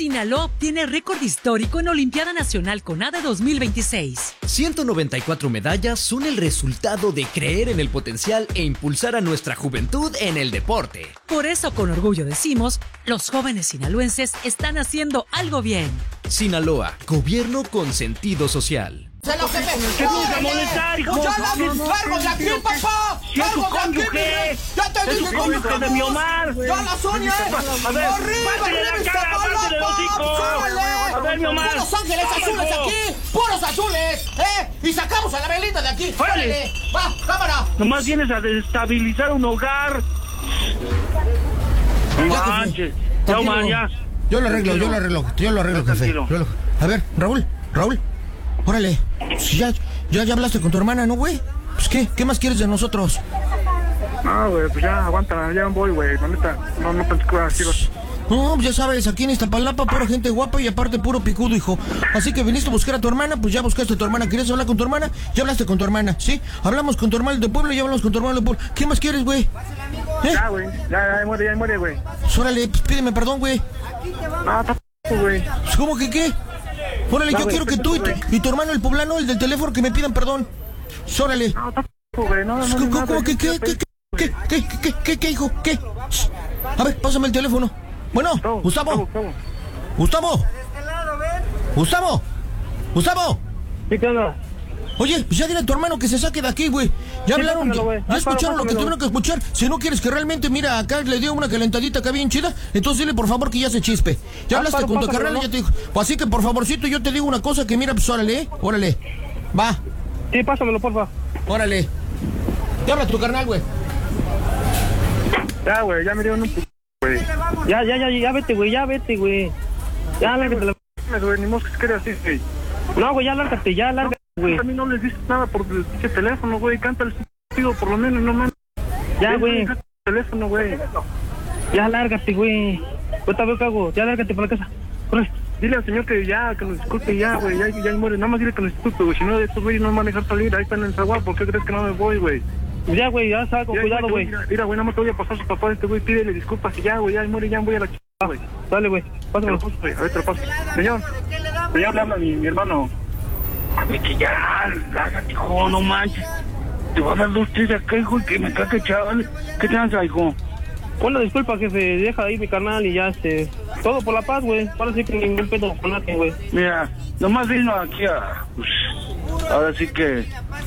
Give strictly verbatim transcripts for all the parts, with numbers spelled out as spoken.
Sinaloa obtiene récord histórico en Olimpiada Nacional CONADE dos mil veintiséis. ciento noventa y cuatro medallas son el resultado de creer en el potencial e impulsar a nuestra juventud en el deporte. Por eso, con orgullo decimos, los jóvenes sinaloenses están haciendo algo bien. Sinaloa, gobierno con sentido social. ¡Se lo jefe! ¡Te vas a molestar, hijo! ¡Ya la largo de aquí, papá! ¡Si es tu cónyuge! ¡Ya te dije cónyuge de mi Omar! ¡Ya la soñé! A ver, pártele la cara, pártele los hocico. A ver, mi Omar. ¡Puros ángeles azules aquí! ¡Puros azules! ¿Eh? ¡Y sacamos a la velita de aquí! ¡Órale! ¡Va, cámara! Nomás vienes a desestabilizar un hogar. No manches. Ya, Omar, ya. Yo lo arreglo, yo lo arreglo, yo lo arreglo, jefe. Yo lo... A ver, Raúl, Raúl. Órale, ya, ya, ya hablaste con tu hermana, ¿no, güey? Pues, ¿qué? ¿Qué más quieres de nosotros? No, güey, pues ya, aguanta, ya voy, güey, la neta, no, no pensé que iba a decir. No, ya sabes, aquí en Iztapalapa pura gente guapa y aparte puro picudo, hijo. Así que viniste a buscar a tu hermana, pues ya buscaste a tu hermana. ¿Quieres hablar con tu hermana? Ya hablaste con tu hermana, ¿sí? Hablamos con tu hermano de pueblo y ya hablamos con tu hermano de pueblo. ¿Qué más quieres, güey? ¿Eh? Ya, güey, ya, ya muere, ya muere, güey. Pues, órale, pues pídeme perdón, güey. No, está p***, güey. ¿Cómo que qué? Órale, no, yo wey, quiero que tú y tu, y tu hermano, el poblano, el del teléfono, que me pidan perdón. Órale. No, está p***, güey, no, no, ¿Cómo, no, cómo que qué, qué, qué, qué, qué, qué, qué, hijo, qué? A ver, pásame el teléfono. Bueno, Gustavo. Gustavo. Gustavo. Gustavo. Gustavo. ¿Qué onda? Oye, pues ya dile a tu hermano que se saque de aquí, güey. Ya sí, hablaron, ya, ya escucharon lo que tuvieron que escuchar. Si no quieres que realmente, mira, acá le dio una calentadita acá bien chida, entonces dile por favor que ya se chispe. Ya hablaste con tu carnal y ya te dijo. Pues así que por favorcito yo te digo una cosa que mira, pues órale, ¿eh? Órale. Va. Sí, pásamelo, porfa. Órale. Ya habla tu carnal, güey. Ya, güey, ya me dieron un p***, güey. Ya, ya, ya, ya vete, güey, ya vete, güey. Ya, lárgate la p***, güey, ni moscas que así, güey. No, güey, ya lárgate, ya, lárgate. Güey. A mí no les dices nada por el pinche teléfono, güey. Canta el pido por lo menos, no mames. Ya, güey. Canta el teléfono, güey. Ya, lárgate, güey. Ahorita veo qué hago. Ya, lárgate para la casa. Corre. Dile al señor que ya, que nos disculpe ya, güey. Ya, ya muere. Nada más dile que nos disculpe, güey. Si no, estos güeyes no me van a dejar salir. Ahí están en el zaguán. ¿Por qué crees que no me voy, güey? Ya, güey, ya salgo. Cuidado, güey. Mira, güey, nada más te voy a pasar a su papá de este güey. Pídele disculpas y ya, güey. Ya muere, ya voy a la chica, güey. Dale, güey. Pásame. A ver, te lo paso. Señor. Señor, le habla mi, mi hermano. A ver, que ya, lárgate, hijo, no manches. Te vas a dar dos tres acá, hijo, y que me caque, chaval. ¿Qué tranza, hijo? Bueno, disculpa, jefe, deja ahí mi carnal y ya, este... Todo por la paz, güey. Ahora sí que ningún pedo con nadie, güey. Mira, nomás vino aquí a... Pues, ahora sí que...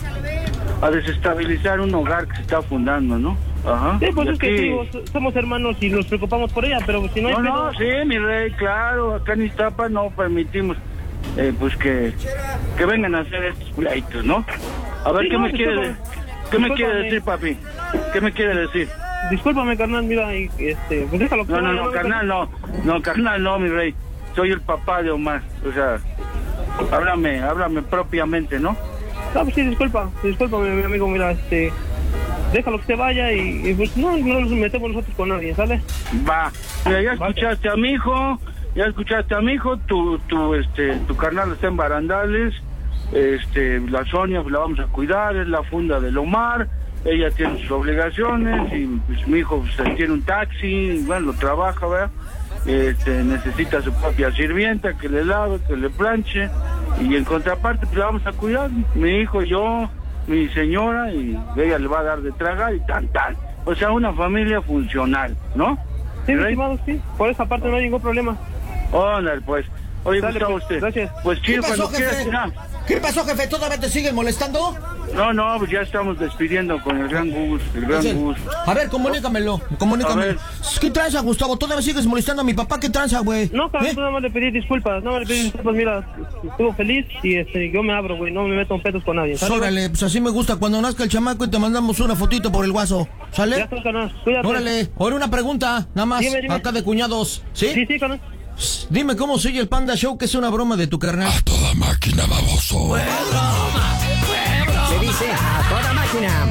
A desestabilizar un hogar que se está fundando, ¿no? Ajá. Sí, pues y es aquí... que digo, somos hermanos y nos preocupamos por ella, pero si no hay... No, pedo... no, sí, mi rey, claro. Acá en Iztapa no permitimos... Eh, pues que, que vengan a hacer estos pleitos, ¿no? A ver, sí, ¿qué, no, me quiere, ¿qué me quiere decir, papi? ¿Qué me quiere decir? Discúlpame, carnal, mira, este, pues déjalo. No, no, no, carnal, no, no, carnal, no, mi rey. Soy el papá de Omar, o sea, háblame, háblame propiamente, ¿no? No, pues sí, disculpa, disculpa, mi amigo, mira, este... Déjalo que se vaya y, y pues no, no nos metemos nosotros con nadie, ¿sale? Va, mira, ya escuchaste a mi hijo... Ya escuchaste a mi hijo, tu, tu, este, tu carnal está en barandales, este, la Sonia pues, la vamos a cuidar, es la funda del Omar, ella tiene sus obligaciones y pues mi hijo pues, tiene un taxi, bueno, lo trabaja, ¿verdad? Este, necesita su propia sirvienta que le lave, que le planche y en contraparte pues la vamos a cuidar, mi hijo, yo, mi señora y ella le va a dar de tragar y tan, tan. O sea, una familia funcional, ¿no? Sí, estimado, sí, por esa parte no hay ningún problema. Hola, pues. Oye, Dale, Gustavo, pues, usted. Gracias. Pues chido, cuando quieras. ¿Qué pasó, jefe? ¿Todavía te siguen molestando? No, no, pues ya estamos despidiendo con el gran Gus, el gran el... Gus. A ver, comunícamelo, comunícamelo. ¿Qué tranza, Gustavo? ¿Todavía sigues molestando a mi papá? ¿Qué tranza, güey? No, cabrón, ¿Eh? nada más le pedí disculpas, no le pedí disculpas, mira, estuvo feliz y este, yo me abro, güey, no me meto en pedos con nadie. Órale, pues así me gusta, cuando nazca el chamaco y te mandamos una fotito por el guaso, ¿sale? Ya está, canal, cuídate. Órale, ahora una pregunta, nada más, dime, dime. Acá de cuñados, ¿sí? Sí, sí, canal. Dime cómo sigue el Panda Show, que es una broma de tu carnal. A toda máquina, baboso. ¡Fue broma! ¡Fue broma! Se dice a toda máquina.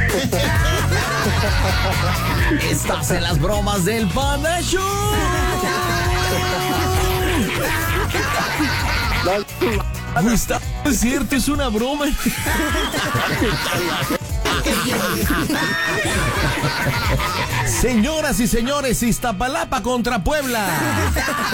Estás en las bromas del Panda Show. Gustavo, es cierto, es una broma. Señoras y señores, Iztapalapa contra Puebla.